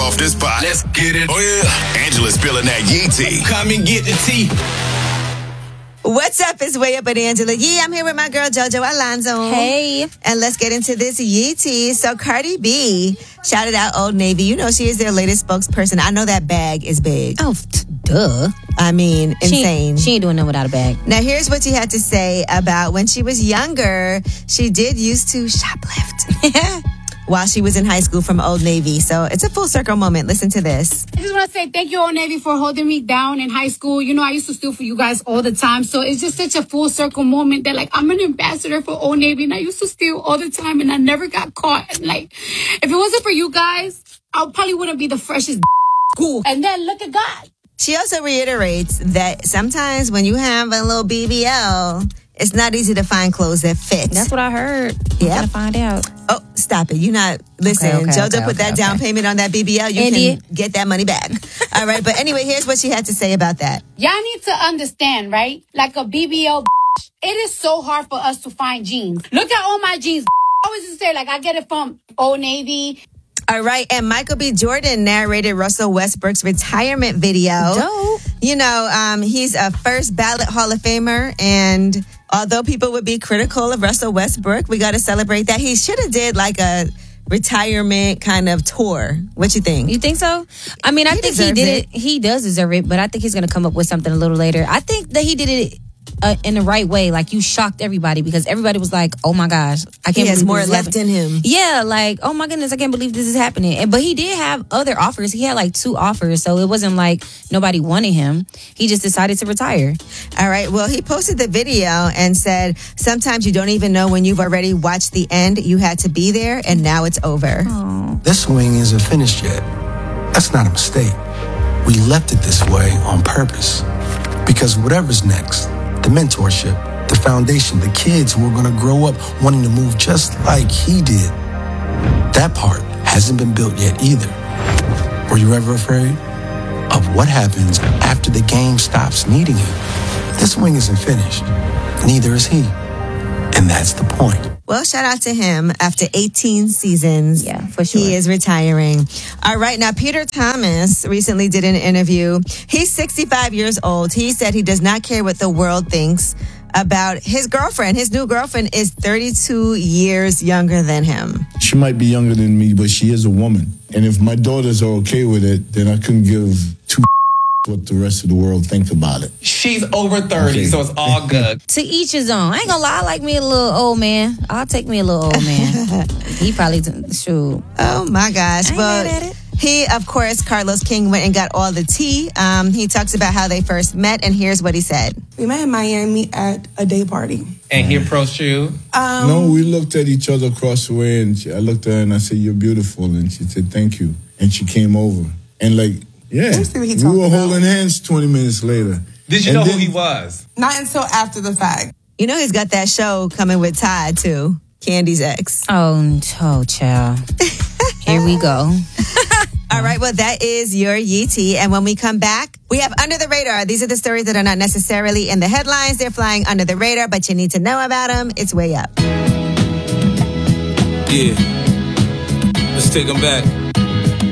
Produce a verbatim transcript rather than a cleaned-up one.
off this pot. Let's get it. Oh, yeah. Angela's spilling that Yee tea. Come and get the tea. What's up? It's Way Up with Angela Yee. I'm here with my girl JoJo Alonzo. Hey. And let's get into this Yee tea. So Cardi B shouted out Old Navy. You know she is their latest spokesperson. I know that bag is big. Oh, duh. I mean, She, insane. she ain't doing nothing without a bag. Now, here's what she had to say about when she was younger. She did used to shoplift while she was in high school from Old Navy. So it's a full circle moment. Listen to this. I just want to say thank you, Old Navy, for holding me down in high school. You know, I used to steal for you guys all the time. So it's just such a full circle moment that, like, I'm an ambassador for Old Navy, and I used to steal all the time, and I never got caught. And, like, if it wasn't for you guys, I probably wouldn't be the freshest school. And then look at God. She also reiterates that sometimes when you have a little B B L, it's not easy to find clothes that fit. That's what I heard. Yep. I gotta find out. Oh, stop it. You're not, listen, Okay, okay, JoJo okay, put that okay, down okay. payment on that B B L. You Idiot. can get that money back. All right. But anyway, here's what she had to say about that. Y'all need to understand, right? Like a B B L, it is so hard for us to find jeans. Look at all my jeans. I always just say, like, I get it from Old Navy. All right. And Michael B. Jordan narrated Russell Westbrook's retirement video. Dope. You know, um, he's a first ballot Hall of Famer. And although people would be critical of Russell Westbrook, we got to celebrate that. He should have did like a retirement kind of tour. What you think? You think so? I mean, I He think he deserves did it. it. He does deserve it, but I think he's going to come up with something a little later. I think that he did it uh, in the right way. Like, you shocked everybody because everybody was like, oh my gosh, I can't He has believe more this is left happening. in him. Yeah, like, oh my goodness, I can't believe this is happening. And, but he did have other offers. He had like two offers, so it wasn't like nobody wanted him. He just decided to retire. All right. Well, he posted the video and said, sometimes you don't even know when you've already watched the end. You had to be there, and now it's over. This swing isn't finished yet. That's not a mistake. We left it this way on purpose. Because whatever's next, the mentorship, the foundation, the kids who are going to grow up wanting to move just like he did, that part hasn't been built yet either. Were you ever afraid of what happens after the game stops needing you? This swing isn't finished. Neither is he. And that's the point. Well, shout out to him. After eighteen seasons, Yeah, for sure. he is retiring. All right. Now, Peter Thomas recently did an interview. He's sixty-five years old. He said he does not care what the world thinks about his girlfriend. His new girlfriend is thirty-two years younger than him. She might be younger than me, but she is a woman. And if my daughters are okay with it, then I couldn't give two what the rest of the world think about it. She's over thirty, Okay. so it's all good. To each his own. I ain't gonna lie, I like me a little old man. I'll take me a little old man. He probably, shoot. Oh, my gosh. I ain't Well, mad at it. he, of course, Carlos King went and got all the tea. Um, he talks about how they first met, and here's what he said. We met in Miami at a day party. And here pro shoe. Um, No, we looked at each other across the way, and she, I looked at her and I said, "You're beautiful," and she said, "Thank you." And she came over, and like, yeah, Let me see what he we talking were about. holding hands twenty minutes later. Did you And know then- who he was? Not until after the fact. You know he's got that show coming with Todd, too. Candy's ex. Oh, oh, child. Here we go. All right, well, that is your Yee tea. And when we come back, we have Under the Radar. These are the stories that are not necessarily in the headlines. They're flying under the radar, but you need to know about them. It's Way Up. Yeah. Let's take them back.